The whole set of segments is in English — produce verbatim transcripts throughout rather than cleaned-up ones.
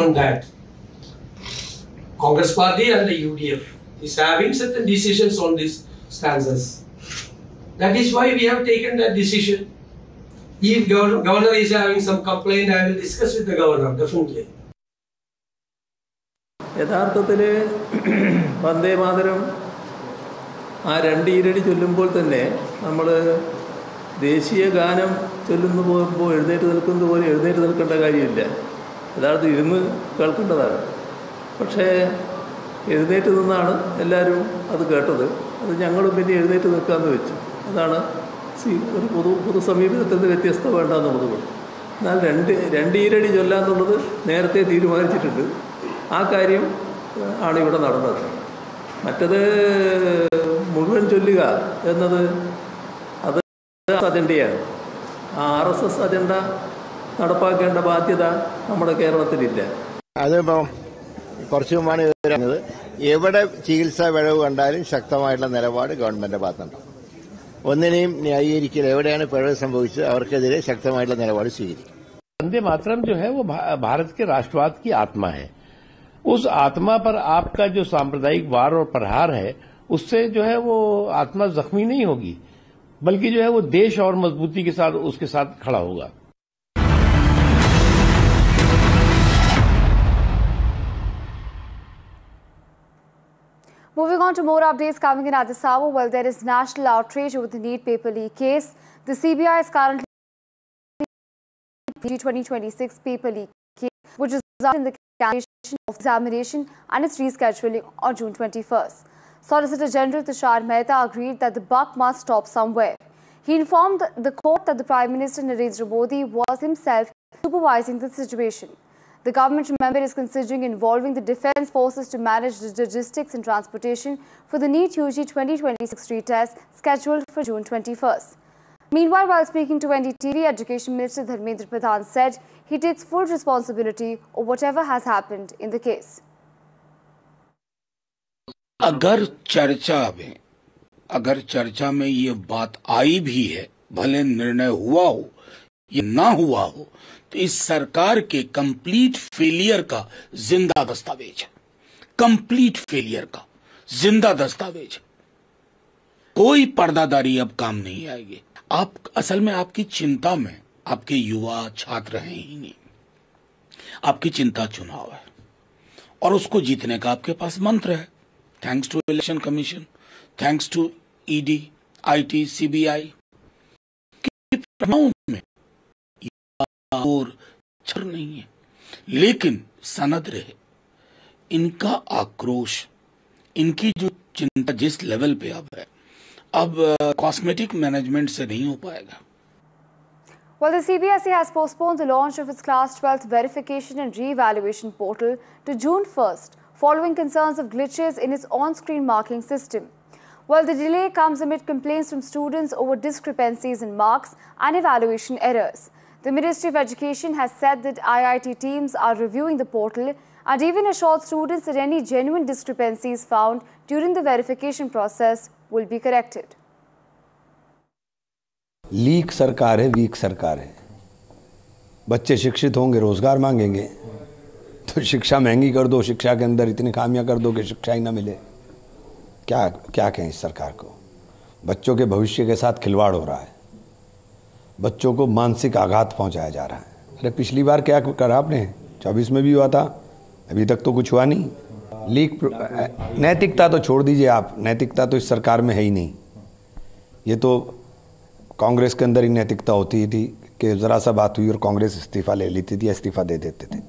on that. Congress Party and the U D F is having certain decisions on these stanzas. That is why we have taken that decision. If governor, governor is having some complaint, I will discuss with the governor, definitely. യഥാർത്ഥത്തിൽ വന്ദേ മാതരം ആ രണ്ട് ഈരടി ചൊല്ലുമ്പോൾ തന്നെ നമ്മൾ ദേശീയ ഗാനം ചൊല്ലുന്നു പോകുമ്പോൾ എഴുന്നേറ്റ് നിൽക്കുന്നത് പോലെ എഴുന്നേറ്റ് നിൽക്കേണ്ട കാര്യമില്ല. യഥാർത്ഥത്തിൽ ഇരുന്ന് കേൾക്കേണ്ടതാണ്. പക്ഷേ എഴുന്നേറ്റ് നിന്നാണ് എല്ലാവരും അത് കേട്ടത്. അത് ഞങ്ങളും പിന്നെ എഴുന്നേറ്റ് നിൽക്കാമെന്ന് വെച്ചു. അതാണ് സി ഒരു പൊതു പൊതു സമീപനത്തിൽ നിന്ന് വ്യത്യസ്ത വേണ്ടെന്നുള്ളത് കൊണ്ട്. എന്നാൽ രണ്ട് രണ്ട് ഈരടി ചൊല്ലാന്നുള്ളത് നേരത്തെ തീരുമാനിച്ചിട്ടുണ്ട്. ആ കാര്യം ആണ് ഇവിടെ നടന്നത്. മറ്റത് മുഴുവൻ ചൊല്ലുക എന്നത് അത് അജണ്ടയാണ്. ആ ആർ എസ് എസ് അജണ്ട നടപ്പാക്കേണ്ട ബാധ്യത നമ്മുടെ കേരളത്തിലില്ല. അതിപ്പോൾ കുറച്ച് മുമ്പാണ് പറഞ്ഞത്, എവിടെ ചികിത്സാ പിഴവ് കണ്ടാലും ശക്തമായിട്ടുള്ള നിലപാട് ഗവൺമെന്റിന്റെ ഭാഗത്തുണ്ടാവും. ഒന്നിനെയും ന്യായീകരിക്കൽ, എവിടെയാണ് പിഴവ് സംഭവിച്ചത് അവർക്കെതിരെ ശക്തമായിട്ടുള്ള നിലപാട് സ്വീകരിക്കും. वंदे मातरम जो है वो भारत के राष्ट्रवाद की आत्मा है. उस आत्मा पर आपका जो सांप्रदायिक वार और प्रहार है, उससे जो है वो आत्मा जख्मी नहीं होगी, बल्कि जो है वो देश और मजबूती के साथ उसके साथ खड़ा होगा. Moving on to more updates coming in at this hour. Well, there is national outrage over the NEET paper leak case. The C B I is currently twenty twenty-six paper leak case, which resulted in the cancellation of examination and its rescheduling on June twenty-first. Solicitor General Tushar Mehta agreed that the buck must stop somewhere. He informed the court that the Prime Minister Narendra Modi was himself supervising the situation. The government, remember, is considering involving the defence forces to manage the logistics and transportation for the NEET U G twenty twenty-six retest scheduled for June twenty-first. Meanwhile, while speaking to N D T V, Education Minister Dharmendra Pradhan said he takes full responsibility of whatever has happened in the case. अगर चर्चा में अगर चर्चा में ये बात आई भी है, भले निर्णय हुआ हो या ना हुआ हो, तो इस सरकार के कंप्लीट फेलियर का जिंदा दस्तावेज है. कंप्लीट फेलियर का जिंदा दस्तावेज. कोई पर्दादारी अब काम नहीं आएगी. आप असल में आपकी चिंता में आपके युवा छात्र हैं ही नहीं. आपकी चिंता चुनाव है और उसको जीतने का आपके पास मंत्र है. Thanks to election commission, thanks to ED, IT, CBI के प्रमाणों में और छर नहीं है, लेकिन सनद रहे. इनका आक्रोश, इनकी जो चिंता जिस लेवल पे अब है, अब कॉस्मेटिक मैनेजमेंट से नहीं हो पाएगा. Well, the C B S E has postponed the launch of its Class twelfth verification and re-evaluation portal to June first, following concerns of glitches in its on-screen marking system. Well, the delay comes amid complaints from students over discrepancies in marks and evaluation errors. The Ministry of Education has said that I I T teams are reviewing the portal and even assured students that any genuine discrepancies found during the verification process will be corrected. Leak सरकार है, week सरकार है. बच्चे शिक्षित होंगे, रोजगार मांगेंगे, तो शिक्षा महंगी कर दो, शिक्षा के अंदर इतनी खामियां कर दो कि शिक्षा ही ना मिले. क्या क्या कहें इस सरकार को. बच्चों के भविष्य के साथ खिलवाड़ हो रहा है. बच्चों को मानसिक आघात पहुंचाया जा रहा है. अरे पिछली बार क्या करा आपने? चौबीस में भी हुआ था, अभी तक तो कुछ हुआ नहीं. लीक नैतिकता तो छोड़ दीजिए आप, नैतिकता तो इस सरकार में है ही नहीं. ये तो कांग्रेस के अंदर ही नैतिकता होती थी कि जरा सा बात हुई और कांग्रेस इस्तीफा ले लेती थी, इस्तीफा दे देते थे.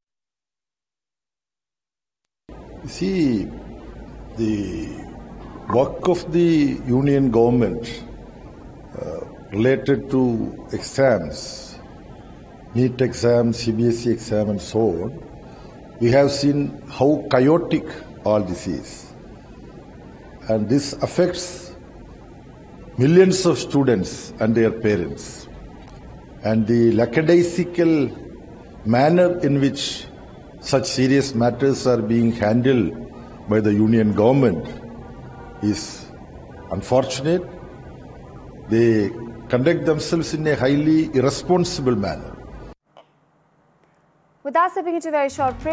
See, the work of the union government uh, related to exams, NEET exam, C B S E exam and so on, we have seen how chaotic all this is. And this affects millions of students and their parents. And the lackadaisical manner in which such serious matters are being handled by the union government is unfortunate. They conduct themselves in a highly irresponsible manner. With that, stepping into a very short break.